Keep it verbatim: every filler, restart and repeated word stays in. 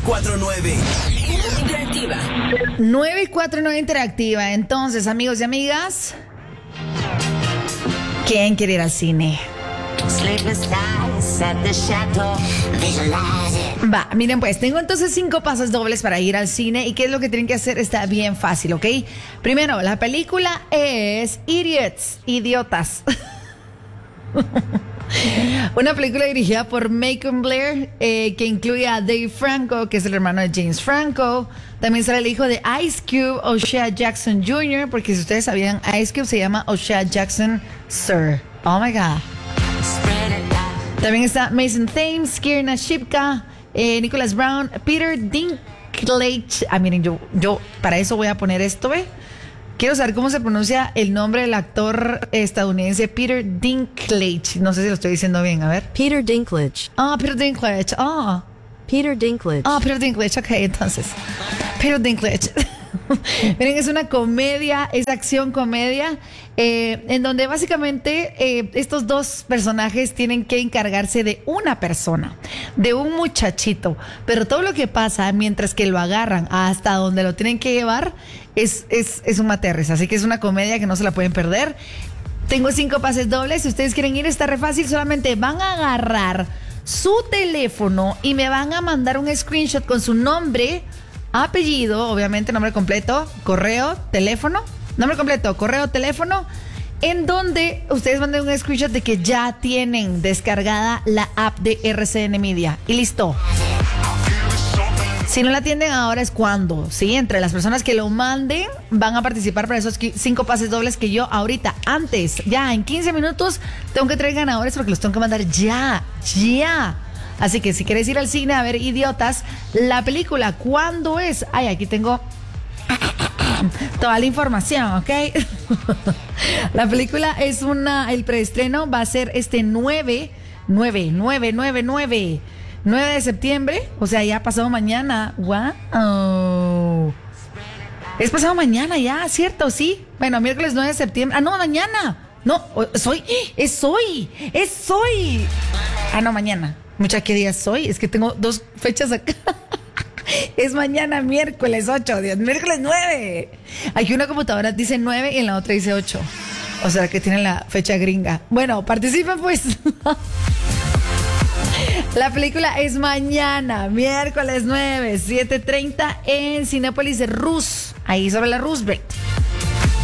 cuatro nueve. Interactiva. nueve cuatro nueve Interactiva. Entonces, amigos y amigas, ¿quién quiere ir al cine? Va, miren pues, tengo entonces cinco pasos dobles para ir al cine. ¿Y qué es lo que tienen que hacer? Está bien fácil, ¿ok? Primero, la película es Idiots, Idiotas. Una película dirigida por Macon Blair, eh, que incluye a Dave Franco, que es el hermano de James Franco. También sale el hijo de Ice Cube, O'Shea Jackson junior, porque si ustedes sabían, Ice Cube se llama O'Shea Jackson Sir. Oh my God. También está Mason Thames, Kierna Shipka, eh, Nicholas Brown, Peter Dinklage. Ah, miren, yo, yo para eso voy a poner esto, ¿eh? Quiero saber cómo se pronuncia el nombre del actor estadounidense Peter Dinklage. No sé si lo estoy diciendo bien, a ver. Peter Dinklage. Ah, Peter Dinklage. Ah. Peter Dinklage. Ah, Peter Dinklage. Ok, entonces. Peter Dinklage. Miren, es una comedia, es acción comedia, eh, en donde básicamente eh, estos dos personajes tienen que encargarse de una persona, de un muchachito, pero todo lo que pasa mientras que lo agarran hasta donde lo tienen que llevar es, es, es un materres, así que es una comedia que no se la pueden perder. Tengo cinco pases dobles, si ustedes quieren ir está re fácil, solamente van a agarrar su teléfono y me van a mandar un screenshot con su nombre, apellido, obviamente nombre completo, correo, teléfono, nombre completo, correo, teléfono, en donde ustedes manden un screenshot de que ya tienen descargada la app de R C N Media y listo. Si no la tienen ahora es cuando, ¿sí? Entre las personas que lo manden van a participar para esos cinco pases dobles que yo ahorita, antes, ya en quince minutos, tengo que traer ganadores porque los tengo que mandar ya, ya. Así que si quieres ir al cine a ver Idiotas, la película, ¿cuándo es? Ay, aquí tengo toda la información, ¿ok? La película es una, el preestreno va a ser este nueve, nueve, nueve, nueve, nueve, nueve de septiembre, o sea, ya pasado mañana. ¡Wow! Es pasado mañana ya, ¿cierto? Sí. Bueno, miércoles nueve de septiembre. Ah, no, mañana. No, soy, es hoy, es hoy. Ah, no, mañana. Mucha, ¿qué día es hoy? Es que tengo dos fechas acá. Es mañana, miércoles ocho, Dios, miércoles nueve. Aquí una computadora dice nueve y en la otra dice ocho. O sea que tienen la fecha gringa. Bueno, participen pues. La película es mañana, miércoles nueve, siete treinta en Cinépolis Rus, ahí sobre la Roosevelt.